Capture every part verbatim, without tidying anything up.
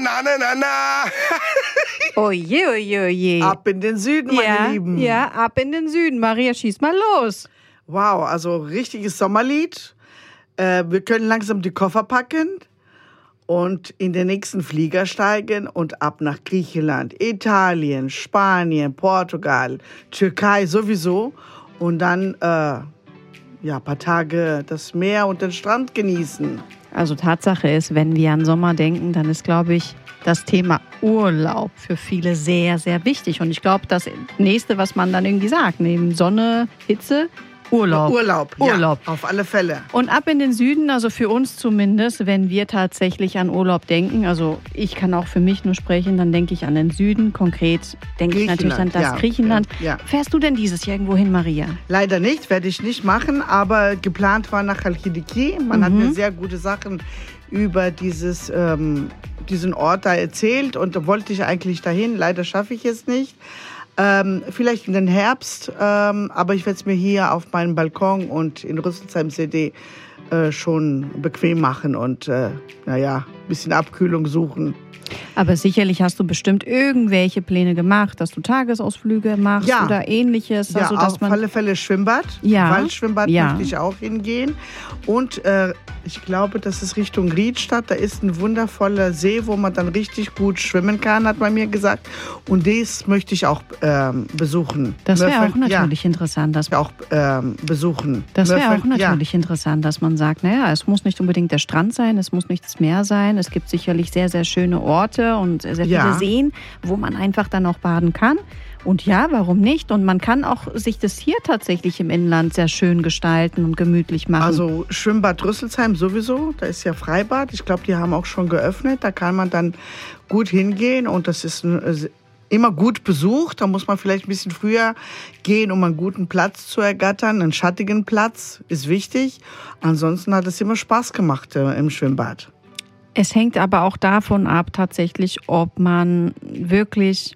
na, na, na, na. Oje, oje, oje. Ab in den Süden, meine ja, Lieben. Ja, ab in den Süden. Maria, schieß mal los. Wow, also richtiges Sommerlied. Äh, wir können langsam die Koffer packen und in den nächsten Flieger steigen und ab nach Griechenland, Italien, Spanien, Portugal, Türkei sowieso. Und dann äh, ja, ein paar Tage das Meer und den Strand genießen. Also Tatsache ist, wenn wir an Sommer denken, dann ist, glaube ich, das Thema Urlaub für viele sehr, sehr wichtig. Und ich glaube, das Nächste, was man dann irgendwie sagt, neben Sonne, Hitze, Urlaub. Urlaub, Urlaub. Ja, auf alle Fälle. Und ab in den Süden, also für uns zumindest, wenn wir tatsächlich an Urlaub denken, also ich kann auch für mich nur sprechen, dann denke ich an den Süden. Konkret denke ich natürlich an das ja, Griechenland. Ja. Fährst du denn dieses Jahr irgendwo hin, Maria? Leider nicht, werde ich nicht machen, aber geplant war nach Chalkidiki. Man mhm. hat mir sehr gute Sachen über dieses, ähm, diesen Ort da erzählt und da wollte ich eigentlich dahin. Leider schaffe ich es nicht. Ähm, vielleicht in den Herbst, ähm, aber ich werde es mir hier auf meinem Balkon und in Rüsselsheim C D äh, schon bequem machen und äh, naja, ein bisschen Abkühlung suchen. Aber sicherlich hast du bestimmt irgendwelche Pläne gemacht, dass du Tagesausflüge machst ja. oder ähnliches. Ja, also, dass auf man alle Fälle Schwimmbad. Ja. Waldschwimmbad ja. möchte ich auch hingehen. Und äh, ich glaube, das ist Richtung Riedstadt. Da ist ein wundervoller See, wo man dann richtig gut schwimmen kann, hat man mir gesagt. Und das möchte ich auch ähm, besuchen. Das wäre auch ja. natürlich interessant, dass man auch ähm, besuchen. Das wäre auch ja. natürlich interessant, dass man sagt, naja, es muss nicht unbedingt der Strand sein, es muss nicht das Meer sein. Es gibt sicherlich sehr, sehr schöne Orte und sehr viele ja. Seen, wo man einfach dann auch baden kann. Und ja, warum nicht? Und man kann auch sich das hier tatsächlich im Inland sehr schön gestalten und gemütlich machen. Also Schwimmbad Rüsselsheim sowieso, da ist ja Freibad. Ich glaube, die haben auch schon geöffnet. Da kann man dann gut hingehen und das ist immer gut besucht. Da muss man vielleicht ein bisschen früher gehen, um einen guten Platz zu ergattern. Einen schattigen Platz ist wichtig. Ansonsten hat es immer Spaß gemacht äh, im Schwimmbad. Es hängt aber auch davon ab, tatsächlich, ob man wirklich...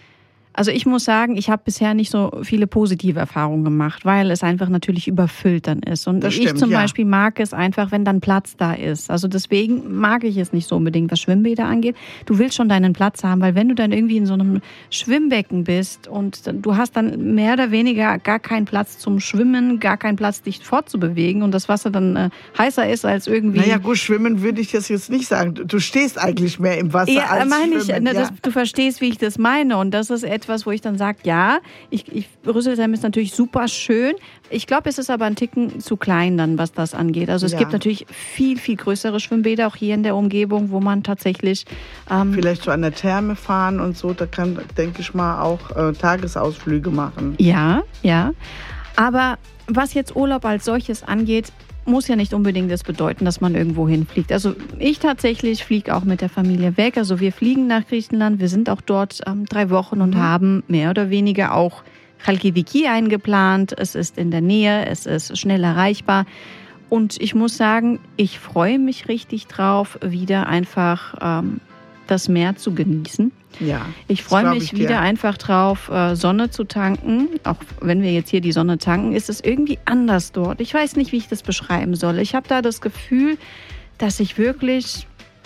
Also ich muss sagen, ich habe bisher nicht so viele positive Erfahrungen gemacht, weil es einfach natürlich überfüllt dann ist. Und das ich stimmt, zum ja. Beispiel mag es einfach, wenn dann Platz da ist. Also deswegen mag ich es nicht so unbedingt, was Schwimmbäder angeht. Du willst schon deinen Platz haben, weil wenn du dann irgendwie in so einem Schwimmbecken bist und du hast dann mehr oder weniger gar keinen Platz zum Schwimmen, gar keinen Platz, dich fortzubewegen und das Wasser dann äh, heißer ist als irgendwie... Naja gut, schwimmen würde ich das jetzt nicht sagen. Du stehst eigentlich mehr im Wasser ja, als meine schwimmen. Ich, ne, ja. das, du verstehst, wie ich das meine und das ist etwas, wo ich dann sage, ja, ich, ich, Rüsselsheim ist natürlich super schön. Ich glaube, es ist aber ein Ticken zu klein dann, was das angeht. Also es ja. gibt natürlich viel, viel größere Schwimmbäder, auch hier in der Umgebung, wo man tatsächlich... Ähm, Vielleicht so an der Therme fahren und so, da kann, denke ich mal, auch äh, Tagesausflüge machen. Ja, ja. Aber was jetzt Urlaub als solches angeht, muss ja nicht unbedingt das bedeuten, dass man irgendwo hinfliegt. Also ich tatsächlich fliege auch mit der Familie weg. Also wir fliegen nach Griechenland. Wir sind auch dort ähm, drei Wochen und mhm. haben mehr oder weniger auch Chalkidiki eingeplant. Es ist in der Nähe, es ist schnell erreichbar. Und ich muss sagen, ich freue mich richtig drauf, wieder einfach ähm, das Meer zu genießen. Ja, ich freue mich ich wieder dir. einfach drauf, Sonne zu tanken. Auch wenn wir jetzt hier die Sonne tanken, ist es irgendwie anders dort. Ich weiß nicht, wie ich das beschreiben soll. Ich habe da das Gefühl, dass ich wirklich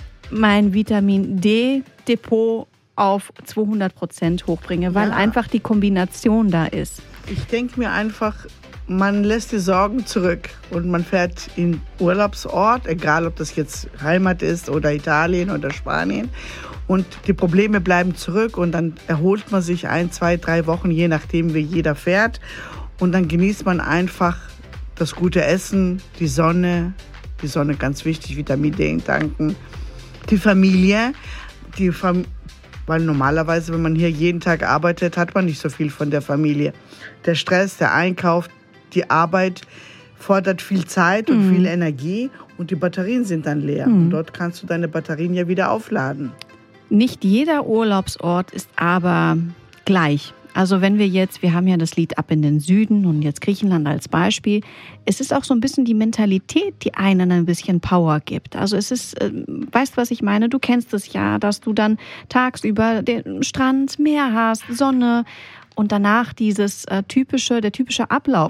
mein Vitamin D-Depot auf zweihundert Prozent hochbringe, weil ja. einfach die Kombination da ist. Ich denke mir einfach, man lässt die Sorgen zurück und man fährt in Urlaubsort, egal ob das jetzt Heimat ist oder Italien oder Spanien. Und die Probleme bleiben zurück und dann erholt man sich ein, zwei, drei Wochen, je nachdem wie jeder fährt. Und dann genießt man einfach das gute Essen, die Sonne, die Sonne ganz wichtig, Vitamin D tanken, die Familie, die Fam- weil normalerweise, wenn man hier jeden Tag arbeitet, hat man nicht so viel von der Familie. Der Stress, der Einkauf, die Arbeit fordert viel Zeit und mhm. viel Energie und die Batterien sind dann leer. Mhm. Und dort kannst du deine Batterien ja wieder aufladen. Nicht jeder Urlaubsort ist aber gleich. Also wenn wir jetzt, wir haben ja das Lied Ab in den Süden und jetzt Griechenland als Beispiel. Es ist auch so ein bisschen die Mentalität, die einen ein bisschen Power gibt. Also es ist, äh, weißt du, was ich meine? Du kennst es ja, dass du dann tagsüber den Strand, Meer hast, Sonne und danach dieses äh, typische, der typische Ablauf